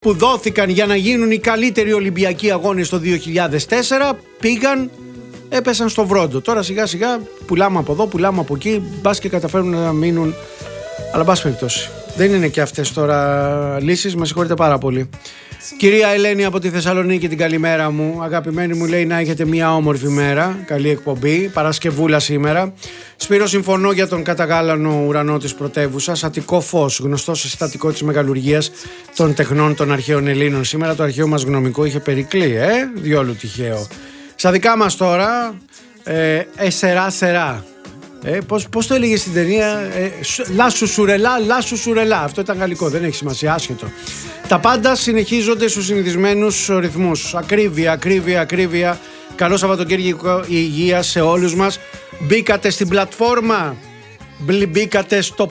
που δόθηκαν για να γίνουν οι καλύτεροι Ολυμπιακοί αγώνες το 2004 πήγαν, έπεσαν στο βρόντο. Τώρα σιγά σιγά πουλάμε από εδώ, πουλάμε από εκεί, μπας και καταφέρουν να μείνουν. Αλλά μπας περιπτώσει, δεν είναι και αυτές τώρα λύσεις, με συγχωρείτε πάρα πολύ. Κυρία Ελένη από τη Θεσσαλονίκη, την καλημέρα μου. Αγαπημένη μου, λέει να έχετε μια όμορφη μέρα. Καλή εκπομπή, Παρασκευούλα σήμερα. Σπύρο, συμφωνώ για τον καταγάλανο ουρανό της πρωτεύουσας. Αττικό φως, γνωστό συστατικό της μεγαλουργίας των τεχνών των αρχαίων Ελλήνων. Σήμερα το αρχαίο μας γνωμικό είχε περικλεί, διόλου τυχαίο. Στα δικά μας τώρα, εσερά. Πώς το έλεγε στην ταινία, λάσου σουρελά. Αυτό ήταν γαλλικό, δεν έχει σημασία, άσχετο. Τα πάντα συνεχίζονται στους συνηθισμένους ρυθμούς. Ακρίβεια. Καλό Σαββατοκύριακο υγεία σε όλους μας. Μπήκατε στην πλατφόρμα, μπήκατε στο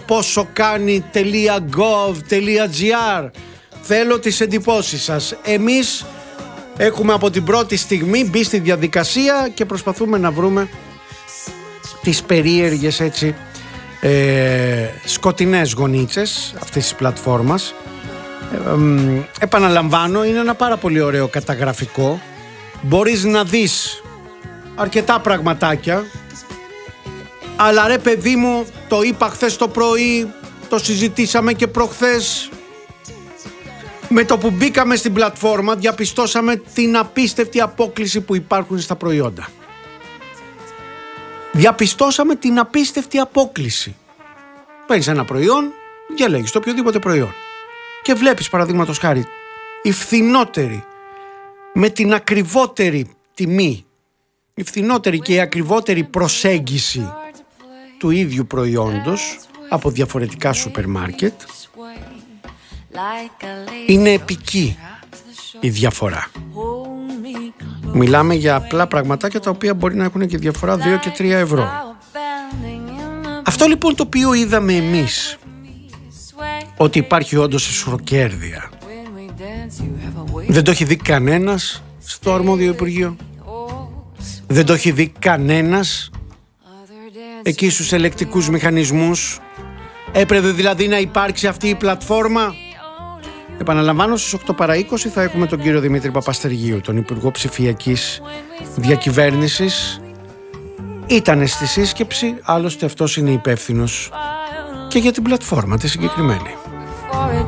πόσοκάνει.gov.gr. Θέλω τις εντυπώσεις σας. Εμείς έχουμε από την πρώτη στιγμή μπει στη διαδικασία και προσπαθούμε να βρούμε τις περίεργες έτσι σκοτεινές γωνίτσες αυτής της πλατφόρμας. Επαναλαμβάνω, είναι ένα πάρα πολύ ωραίο καταγραφικό. Μπορείς να δεις αρκετά πραγματάκια, αλλά ρε παιδί μου, το είπα χθες το πρωί, το συζητήσαμε και προχθές. Με το που μπήκαμε στην πλατφόρμα διαπιστώσαμε την απίστευτη απόκλιση που υπάρχουν στα προϊόντα. Διαπιστώσαμε την απίστευτη απόκλιση. Παίρνεις ένα προϊόν, διαλέγεις το οποιοδήποτε προϊόν και βλέπεις, παραδείγματος χάρη, η φθηνότερη με την ακριβότερη τιμή, η φθηνότερη και η ακριβότερη προσέγγιση του ίδιου προϊόντος από διαφορετικά σούπερ μάρκετ. Είναι επική η διαφορά. Μιλάμε για απλά πραγματάκια τα οποία μπορεί να έχουν και διαφορά 2 και 3 ευρώ. Αυτό λοιπόν το οποίο είδαμε εμείς, ότι υπάρχει όντως ισορροκέρδεια, δεν το έχει δει κανένας στο αρμόδιο Υπουργείο. Δεν το έχει δει κανένας εκεί στους ελεκτικούς μηχανισμούς. Έπρεπε δηλαδή να υπάρξει αυτή η πλατφόρμα. Επαναλαμβάνω, στις 8 παρά 20 θα έχουμε τον κύριο Δημήτρη Παπαστεργίου, τον Υπουργό Ψηφιακής Διακυβέρνησης. Ήτανε στη σύσκεψη, άλλωστε αυτός είναι υπεύθυνος και για την πλατφόρμα τη συγκεκριμένη.